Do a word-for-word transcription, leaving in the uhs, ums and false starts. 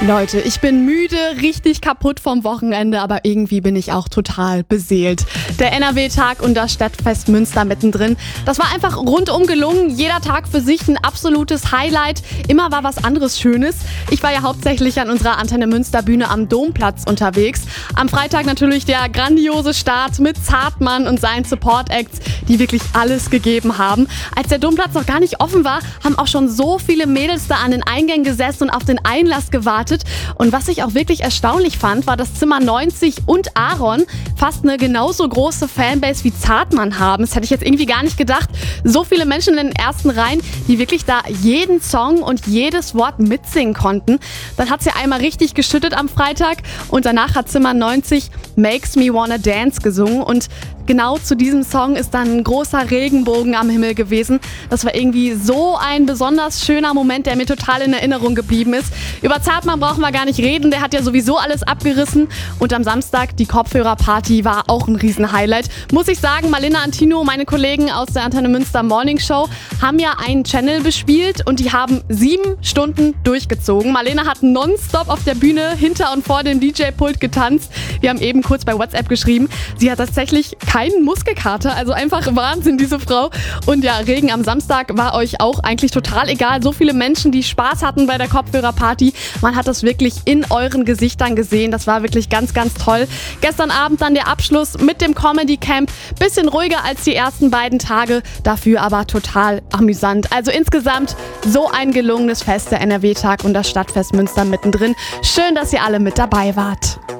Leute, ich bin müde, richtig kaputt vom Wochenende, aber irgendwie bin ich auch total beseelt. Der N R W-Tag und das Stadtfest Münster mittendrin, das war einfach rundum gelungen. Jeder Tag für sich ein absolutes Highlight. Immer war was anderes Schönes. Ich war ja hauptsächlich an unserer Antenne Münster Bühne am Domplatz unterwegs. Am Freitag natürlich der grandiose Start mit Zartmann und seinen Support-Acts, die wirklich alles gegeben haben. Als der Domplatz noch gar nicht offen war, haben auch schon so viele Mädels da an den Eingängen gesessen und auf den Einlass gewartet. Und was ich auch wirklich erstaunlich fand, war, dass Zimmer neunzig und Aaron fast eine genauso große Fanbase wie Zartmann haben. Das hätte ich jetzt irgendwie gar nicht gedacht. So viele Menschen in den ersten Reihen, die wirklich da jeden Song und jedes Wort mitsingen konnten. Dann hat sie einmal richtig geschüttet am Freitag und danach hat Zimmer neunzig Makes Me Wanna Dance gesungen und genau zu diesem Song ist dann ein großer Regenbogen am Himmel gewesen. Das war irgendwie so ein besonders schöner Moment, der mir total in Erinnerung geblieben ist. Über Zartmann brauchen wir gar nicht reden, der hat ja sowieso alles abgerissen. Und am Samstag, die Kopfhörerparty, war auch ein Riesen-Highlight. Muss ich sagen, Marlena Antino, meine Kollegen aus der Antenne Münster Morning Show, haben ja einen Channel bespielt und die haben sieben Stunden durchgezogen. Marlena hat nonstop auf der Bühne hinter und vor dem D J-Pult getanzt. Wir haben eben kurz bei WhatsApp geschrieben, sie hat tatsächlich keinen Muskelkater, also einfach Wahnsinn, diese Frau. Und ja, Regen am Samstag war euch auch eigentlich total egal. So viele Menschen, die Spaß hatten bei der Kopfhörerparty. Man hat das wirklich in euren Gesichtern gesehen. Das war wirklich ganz, ganz toll. Gestern Abend dann der Abschluss mit dem Comedy Camp. Bisschen ruhiger als die ersten beiden Tage, dafür aber total amüsant. Also insgesamt so ein gelungenes Fest, der N R W-Tag und das Stadtfest Münster mittendrin. Schön, dass ihr alle mit dabei wart.